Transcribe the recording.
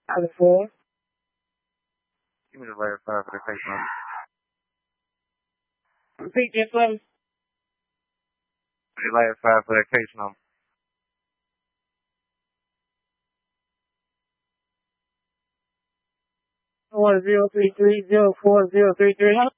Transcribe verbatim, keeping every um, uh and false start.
Other four. Give me the last five for the case number. Repeat that, please. The last five for that case number. One zero three three zero four zero three three.